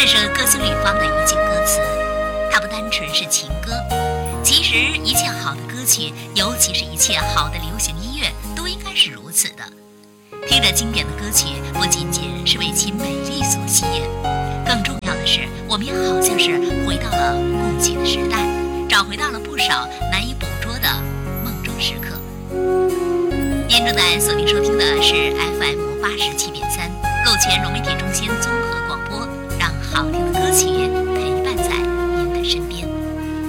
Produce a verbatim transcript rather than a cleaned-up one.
首歌颂女方的一句歌词，它不单纯是情歌。其实一切好的歌曲，尤其是一切好的流行音乐，都应该是如此的。听着经典的歌曲，不仅仅是为其美丽所吸引，更重要的是，我们也好像是回到了过去的时代，找回到了不少难以捕捉的梦中时刻。您正在锁定收听的是 F M 八十七点三，陆泉融媒体中心综合广播，让好听的歌曲